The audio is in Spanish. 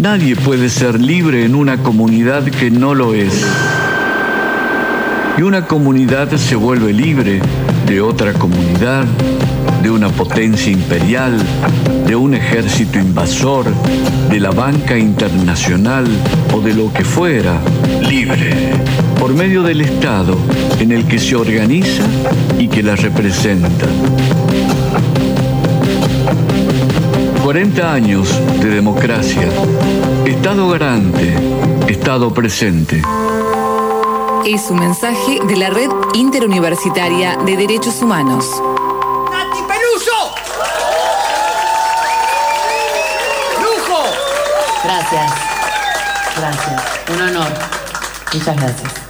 Nadie puede ser libre en una comunidad que no lo es. Y una comunidad se vuelve libre de otra comunidad, de una potencia imperial, de un ejército invasor, de la banca internacional o de lo que fuera, libre, por medio del Estado en el que se organiza y que la representa. 40 años de democracia, Estado garante, Estado presente. Es un mensaje de la Red Interuniversitaria de Derechos Humanos. ¡Nati Peluso! ¡Lujo! Gracias. Un honor. Muchas gracias.